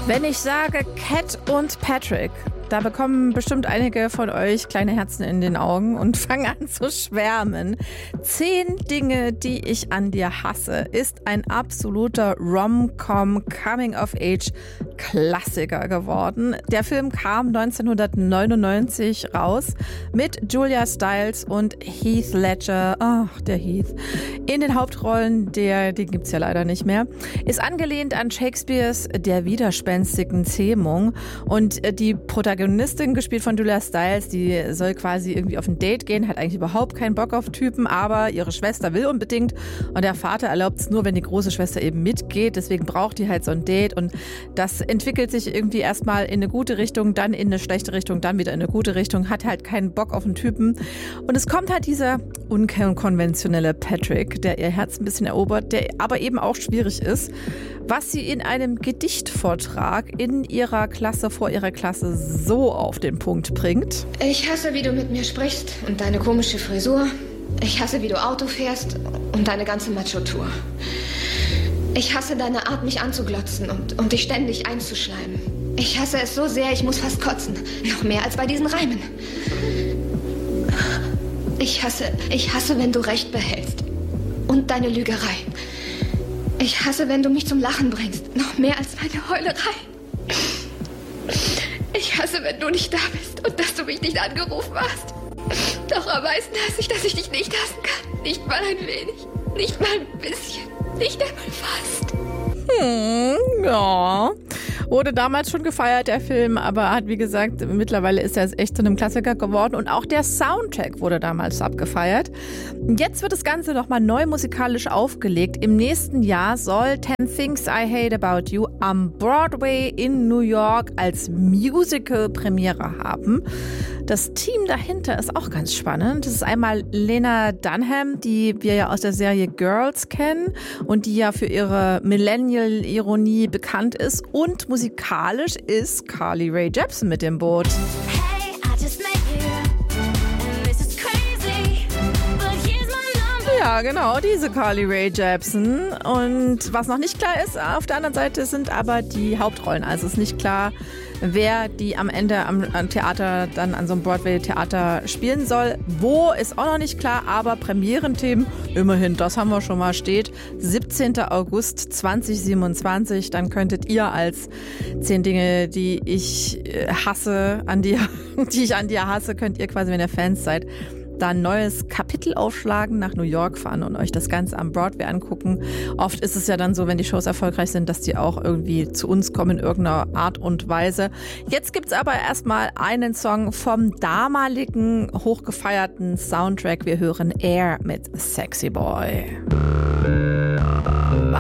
Wenn ich sage Cat und Patrick, da bekommen bestimmt einige von euch kleine Herzen in den Augen und fangen an zu schwärmen. 10 Dinge, die ich an dir hasse, ist ein absoluter Rom-Com Coming-of-Age-Klassiker geworden. Der Film kam 1999 raus mit Julia Stiles und Heath Ledger, ach, der Heath, in den Hauptrollen, den gibt's ja leider nicht mehr. Ist angelehnt an Shakespeares Der widerspenstigen Zähmung und die Protagonistin, gespielt von Julia Stiles, die soll quasi irgendwie auf ein Date gehen, hat eigentlich überhaupt keinen Bock auf Typen, aber ihre Schwester will unbedingt und der Vater erlaubt es nur, wenn die große Schwester eben mitgeht, deswegen braucht die halt so ein Date und das entwickelt sich irgendwie erstmal in eine gute Richtung, dann in eine schlechte Richtung, dann wieder in eine gute Richtung, hat halt keinen Bock auf einen Typen und es kommt halt dieser unkonventionelle Patrick, der ihr Herz ein bisschen erobert, der aber eben auch schwierig ist, was sie in einem Gedichtvortrag in ihrer Klasse, vor ihrer Klasse so auf den Punkt bringt. Ich hasse, wie du mit mir sprichst und deine komische Frisur. Ich hasse, wie du Auto fährst und deine ganze Macho-Tour. Ich hasse deine Art, mich anzuglotzen und dich ständig einzuschleimen. Ich hasse es so sehr, ich muss fast kotzen. Noch mehr als bei diesen Reimen. Ich hasse, wenn du Recht behältst. Und deine Lügerei. Ich hasse, wenn du mich zum Lachen bringst. Noch mehr als meine Heulerei. Ich hasse, wenn du nicht da bist und dass du mich nicht angerufen hast. Doch am meisten hasse ich, dass ich dich nicht hassen kann. Nicht mal ein wenig. Nicht mal ein bisschen. Nicht einmal fast. Ja. Wurde damals schon gefeiert, der Film, aber hat, wie gesagt, mittlerweile ist er echt zu einem Klassiker geworden und auch der Soundtrack wurde damals abgefeiert. Jetzt wird das Ganze nochmal neu musikalisch aufgelegt. Im nächsten Jahr soll 10 Things I Hate About You am Broadway in New York als Musical-Premiere haben. Das Team dahinter ist auch ganz spannend. Das ist einmal Lena Dunham, die wir ja aus der Serie Girls kennen und die ja für ihre Millennial-Ironie bekannt ist. Und musikalisch ist Carly Rae Jepsen mit dem Boot. Ja, genau, diese Carly Rae Jepsen. Und was noch nicht klar ist, auf der anderen Seite sind aber die Hauptrollen. Also ist nicht klar, wer die am Ende am Theater, dann an so einem Broadway-Theater spielen soll. Wo, ist auch noch nicht klar, aber Premierenthemen, immerhin, das haben wir schon mal, steht 17. August 2027. Dann könntet ihr als 10 Dinge, die ich hasse an dir, die ich an dir hasse, könnt ihr quasi, wenn ihr Fans seid, da ein neues Kapitel aufschlagen, nach New York fahren und euch das Ganze am Broadway angucken. Oft ist es ja dann so, wenn die Shows erfolgreich sind, dass die auch irgendwie zu uns kommen in irgendeiner Art und Weise. Jetzt gibt's aber erstmal einen Song vom damaligen hochgefeierten Soundtrack. Wir hören Air mit Sexy Boy.